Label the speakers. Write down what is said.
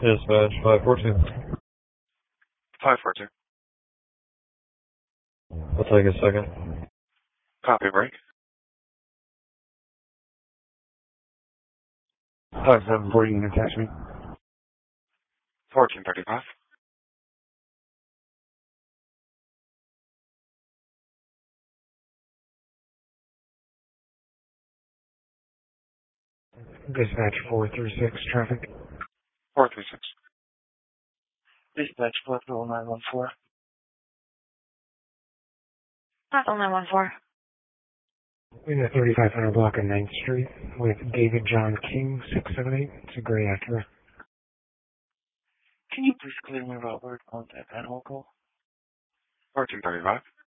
Speaker 1: Dispatch 542.
Speaker 2: 542.
Speaker 1: I'll take a second.
Speaker 2: Copy, break.
Speaker 3: 5740 in attachment.
Speaker 2: 1435.
Speaker 3: Dispatch 436 traffic.
Speaker 2: 436.
Speaker 4: Dispatch 50914.
Speaker 5: 50914.
Speaker 3: In the 3500 block of 9th Street with David John King, 678. It's a gray Acura.
Speaker 4: Can you please clear me about word on that panel call?
Speaker 2: 1435.